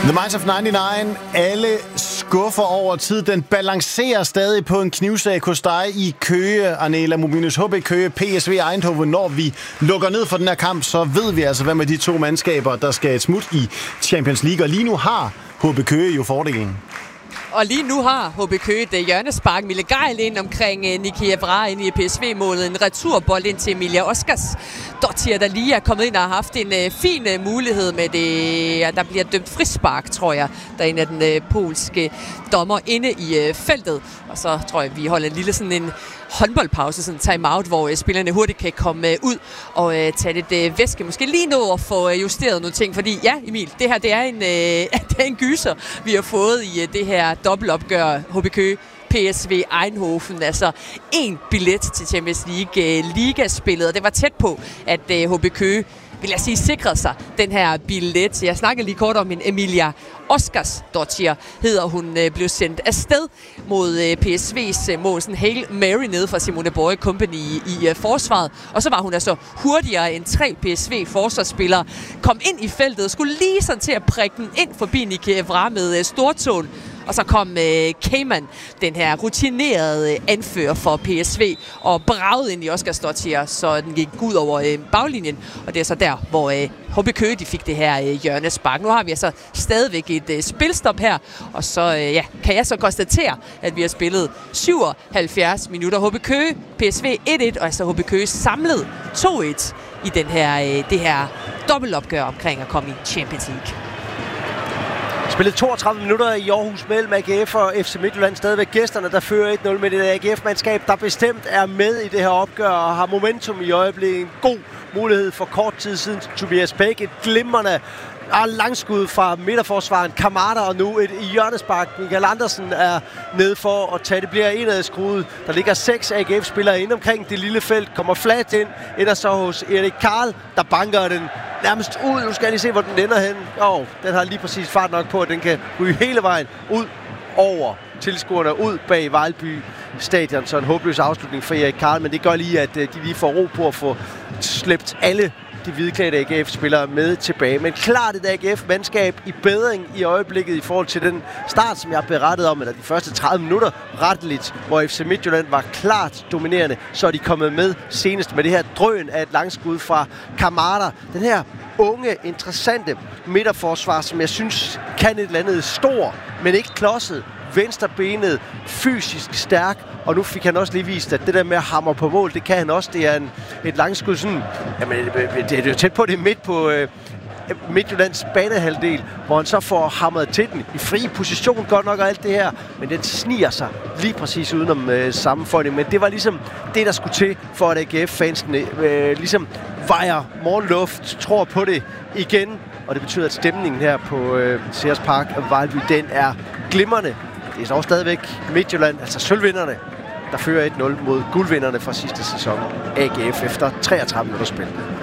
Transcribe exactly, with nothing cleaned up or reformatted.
The Minds of nioghalvfems. Alle skuffer over tid. Den balancerer stadig på en knivsæg hos dig i Køge, Arnela Mominus. H B Køge, P S V Eindhoven. Når vi lukker ned for den her kamp, så ved vi altså, hvad med de to mandskaber, der skal et smut i Champions League. Og lige nu har H B Køge jo fordelen. Og lige nu har H B Køge et hjørnespark. Mille Geil ind omkring uh, Niki Evra ind i P S V-målet. En returbold ind til Emilia Oscars Dottir, der lige er kommet ind og har haft en uh, fin uh, mulighed med det. Ja, der bliver dømt frispark, tror jeg, der er en af den uh, polske dommer inde i uh, feltet. Og så tror jeg, vi holder en lille sådan en håndboldpause, sådan en time-out, hvor uh, spillerne hurtigt kan komme uh, ud og uh, tage lidt uh, væske. Måske lige nå at få uh, justeret nogle ting, fordi ja, Emil, det her det er en, uh, det er en gyser, vi har fået i uh, det her dobbeltopgør H B Køge. P S V Eindhoven, altså en billet til Champions League uh, ligaspillet, og det var tæt på, at uh, H B Køge, vil jeg sige, sikrede sig den her billet. Jeg snakkede lige kort om en Emilia Oscars Dottir, hedder hun, øh, blev sendt afsted mod øh, P S V's øh, mål, sådan Hail Mary nede fra Simone Borge Company i, i øh, forsvaret. Og så var hun altså hurtigere end tre P S V-forsvarsspillere. Kom ind i feltet og skulle lige sådan til at prikke den ind forbi Niki Evra med øh, stortåen. Og så kom øh, Cayman, den her rutinerede øh, anfører for P S V, og bragede ind i Oscars Dottir, så den gik ud over øh, baglinjen. Og det er så der, hvor øh, H B Køge de fik det her øh, hjørnespark. Nu har vi altså stadigvæk et øh, spilstop her, og så øh, ja, kan jeg så konstatere, at vi har spillet syvoghalvfjerds minutter. H B Køge, P S V et et, og altså H B Køge samlet to et i den her, øh, det her dobbeltopgør omkring at komme i Champions League. Spillet toogtredive minutter i Aarhus mellem A G F og F C Midtjylland. Stadigvæk gæsterne, der fører et nul med det A G F-mandskab, der bestemt er med i det her opgør og har momentum i øjeblikket. En god mulighed for kort tid siden. Tobias Bæk, et glimrende og langskud fra midterforsvaren Kamada, og nu et hjørnespark. Michael Andersen er nede for at tage. Det bliver indad skruet. Der ligger seks A G F-spillere inde omkring det lille felt. Kommer flat ind. Ender så hos Erik Karl, der banker den nærmest ud. Nu skal jeg lige se, hvor den ender hen. Åh, den har lige præcis fart nok på, at den kan ryge hele vejen ud over tilskuerne, ud bag Vejlby Stadion. Så en håbløs afslutning for Erik Karl, men det gør lige, at de lige får ro på at få slæbt alle de hvidklædte A G F-spillere med tilbage. Men klart et A G F-mandskab i bedring i øjeblikket i forhold til den start, som jeg har berettet om, eller de første tredive minutter retteligt, hvor F C Midtjylland var klart dominerende, så er de kommet med senest med det her drøn af et langskud fra Kamada. Den her unge, interessante midterforsvar, som jeg synes kan et eller andet stor, men ikke klodset, venstrebenet, fysisk stærk, og nu fik han også lige vist, at det der med at hamre på mål, det kan han også. Det er en, et langskud sådan, jamen det, det er jo tæt på, det er midt på øh, Midtjyllands banehalvdel, hvor han så får hamret til den i fri position, godt nok og alt det her, men den sniger sig lige præcis udenom øh, sammenføjning. Men det var ligesom det, der skulle til, for at A G F-fansene øh, ligesom vejer morgenluft, tror på det igen, og det betyder, at stemningen her på øh, Sears Park og Vejlby, den er glimrende. Det er så også stadigvæk Midtjylland, altså sølvvinderne, der fører et nul mod guldvinderne fra sidste sæson, A G F, efter treogtredive minutter spil.